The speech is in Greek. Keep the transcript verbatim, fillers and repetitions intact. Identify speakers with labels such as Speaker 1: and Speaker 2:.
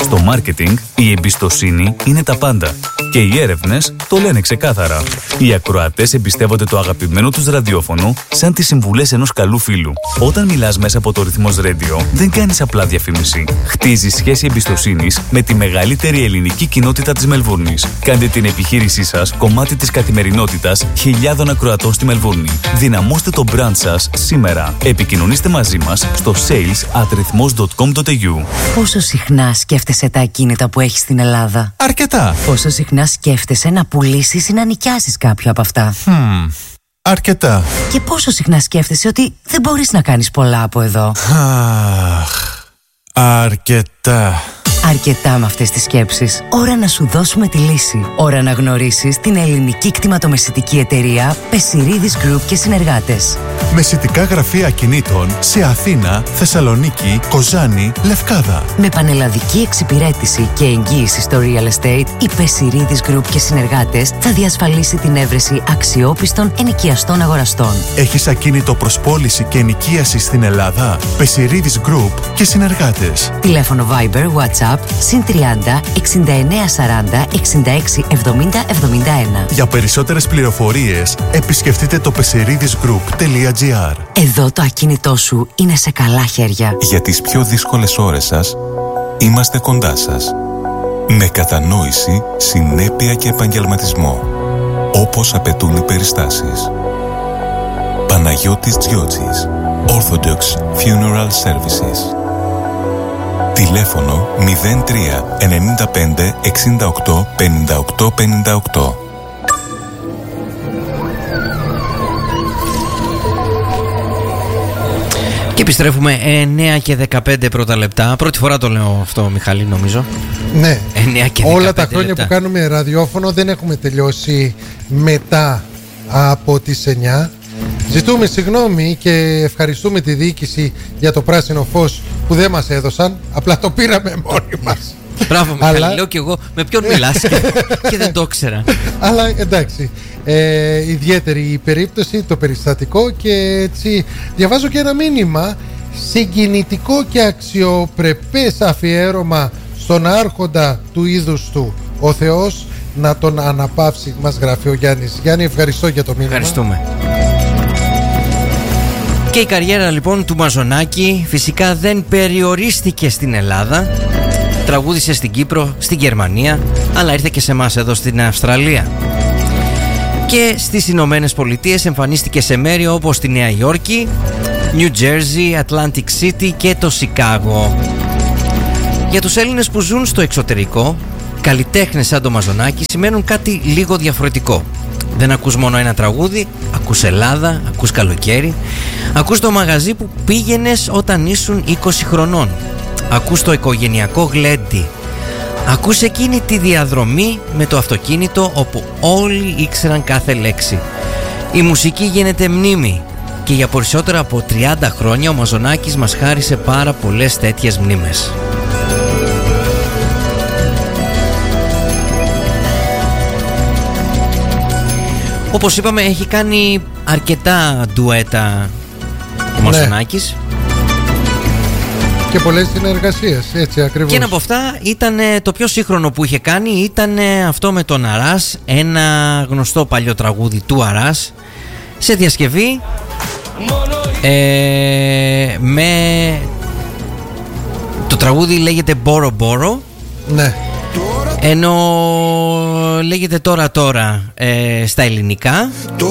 Speaker 1: Στο μάρκετινγκ, η εμπιστοσύνη είναι τα πάντα. Και οι έρευνες το λένε ξεκάθαρα. Οι ακροατές εμπιστεύονται το αγαπημένο τους ραδιόφωνο σαν τις συμβουλές ενός καλού φίλου. Όταν μιλάς μέσα από το Ρυθμός Radio, δεν κάνεις απλά διαφήμιση. Χτίζεις σχέση εμπιστοσύνης με τη μεγαλύτερη ελληνική κοινότητα της Μελβούρνης. Κάντε την επιχείρησή σας κομμάτι της καθημερινότητας χιλιάδων ακροατών στη Μελβούρνη. Δυναμώστε το brand σας σήμερα. Επικοινωνήστε μαζί μας στο sales at rhythmos dot com dot a u.
Speaker 2: Πόσο συχνά σκέφτεσαι τα ακίνητα που έχεις στην Ελλάδα?
Speaker 3: Αρκετά.
Speaker 2: Πόσο συχνά σκέφτεσαι να πουλήσεις ή να νοικιάσεις κάποιο από αυτά?
Speaker 3: Hmm. Αρκετά.
Speaker 2: Και πόσο συχνά σκέφτεσαι ότι δεν μπορείς να κάνεις πολλά από εδώ?
Speaker 3: Αχ. Αρκετά.
Speaker 2: Αρκετά με αυτές τις σκέψεις. Ώρα να σου δώσουμε τη λύση. Ώρα να γνωρίσεις την ελληνική κτηματομεσητική εταιρεία Πεσιρίδης Group και συνεργάτες.
Speaker 3: Μεσητικά γραφεία ακινήτων σε Αθήνα, Θεσσαλονίκη, Κοζάνη, Λευκάδα.
Speaker 2: Με πανελλαδική εξυπηρέτηση και εγγύηση στο real estate, η Πεσιρίδης Group και συνεργάτες θα διασφαλίσει την έβρεση αξιόπιστων ενοικιαστών αγοραστών.
Speaker 3: Έχεις ακίνητο προς πώληση και ενοικίαση στην Ελλάδα? Πεσιρίδης Group και συνεργάτες.
Speaker 2: Τηλέφωνο Viber, WhatsApp συν τριάντα εξήντα εννέα σαράντα εξήντα έξι εβδομήντα εβδομήντα ένα.
Speaker 3: Για περισσότερες πληροφορίες επισκεφτείτε το πεσιρίδης γκρουπ τελεία τζι άρ.
Speaker 2: Εδώ το ακίνητό σου είναι σε καλά χέρια.
Speaker 4: Για τις πιο δύσκολες ώρες σας είμαστε κοντά σας. Με κατανόηση, συνέπεια και επαγγελματισμό, όπως απαιτούν οι περιστάσεις. Παναγιώτης Τζιότσης, Orthodox Funeral Services. Τηλέφωνο μηδέν τρία εννιά πέντε εξήντα οκτώ πενήντα οκτώ πενήντα οκτώ.
Speaker 5: Και επιστρέφουμε εννιά και δεκαπέντε πρώτα λεπτά. Πρώτη φορά το λέω αυτό, Μιχάλη, νομίζω.
Speaker 6: Ναι,
Speaker 5: εννιά και
Speaker 6: όλα τα χρόνια
Speaker 5: λεπτά
Speaker 6: που κάνουμε ραδιόφωνο δεν έχουμε τελειώσει μετά από τις εννιά. Ζητούμε συγγνώμη και ευχαριστούμε τη διοίκηση για το πράσινο φως που δεν μας έδωσαν. Απλά το πήραμε μόνοι μας.
Speaker 5: Μπράβο, Μιχάλη,
Speaker 6: Αλλά...
Speaker 5: λέω και εγώ με ποιον μιλάς και, και δεν το ήξερα.
Speaker 6: Αλλά εντάξει, ε, ιδιαίτερη η περίπτωση, το περιστατικό, και έτσι διαβάζω και ένα μήνυμα. Συγκινητικό και αξιοπρεπές αφιέρωμα στον άρχοντα του είδους του. Ο Θεός να τον αναπαύσει, μας γράφει ο Γιάννης. Γιάννη, ευχαριστώ για το μήνυμα.
Speaker 5: Ευχαριστούμε. Και η καριέρα λοιπόν του Μαζονάκη φυσικά δεν περιορίστηκε στην Ελλάδα. Τραγούδισε στην Κύπρο, στην Γερμανία, αλλά ήρθε και σε εμάς εδώ στην Αυστραλία. Και στις Ηνωμένες Πολιτείες εμφανίστηκε σε μέρη όπως τη Νέα Υόρκη, New Jersey, Atlantic City και το Σικάγο. Για τους Έλληνες που ζουν στο εξωτερικό, καλλιτέχνες σαν το Μαζονάκη σημαίνουν κάτι λίγο διαφορετικό. Δεν ακούς μόνο ένα τραγούδι, ακούς Ελλάδα, ακούς καλοκαίρι, ακούς το μαγαζί που πήγαινες όταν ήσουν είκοσι χρονών, ακούς το οικογενειακό γλέντι, ακούς εκείνη τη διαδρομή με το αυτοκίνητο όπου όλοι ήξεραν κάθε λέξη. Η μουσική γίνεται μνήμη και για περισσότερα από τριάντα χρόνια ο Μαζονάκης μας χάρισε πάρα πολλές τέτοιες μνήμες. Όπως είπαμε, έχει κάνει αρκετά ντουέτα ο Μαζονάκης.
Speaker 6: Και πολλές συνεργασίες, έτσι ακριβώς.
Speaker 5: Και ένα από αυτά ήταν το πιο σύγχρονο που είχε κάνει, ήταν αυτό με τον Αράς, ένα γνωστό παλιό τραγούδι του Αράς, σε διασκευή ε, με... Το τραγούδι λέγεται Μπόρο Μπόρο.
Speaker 6: Ναι.
Speaker 5: Ενώ λέγεται Τώρα Τώρα ε, στα ελληνικά.